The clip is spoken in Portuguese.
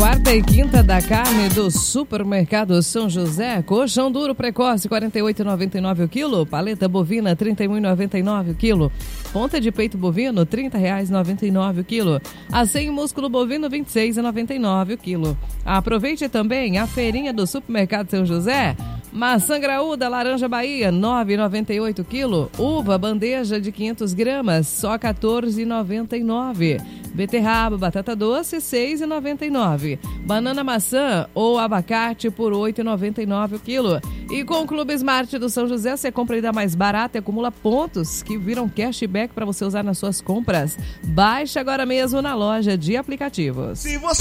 Quarta e quinta da carne do Supermercado São José. Coxão duro precoce, R$ 48,99 o quilo. Paleta bovina, R$ 31,99 o quilo. Ponta de peito bovino, R$ 30,99 o quilo. Acém músculo bovino, R$ 26,99 o quilo. Aproveite também a feirinha do Supermercado São José. Maçã graúda, laranja Bahia, R$ 9,98 o quilo. Uva bandeja de 500 gramas, só R$ 14,99. Beterraba, batata doce, R$ 6,99. Banana maçã ou abacate por R$ 8,99 o quilo. E com o Clube Smart do São José, você compra ainda mais barato e acumula pontos que viram cashback para você usar nas suas compras. Baixe agora mesmo na loja de aplicativos. Se você